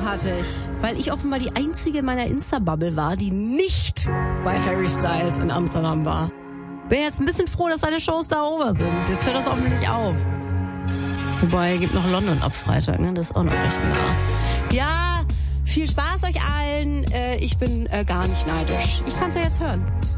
hatte ich. Weil ich offenbar die einzige in meiner Insta-Bubble war, die nicht bei Harry Styles in Amsterdam war. Bin jetzt ein bisschen froh, dass seine Shows da over sind. Jetzt hört das hoffentlich auf. Wobei, gibt noch London ab Freitag, ne? Das ist auch noch recht nah. Ja, viel Spaß euch allen. Ich bin gar nicht neidisch. Ich kann's ja jetzt hören.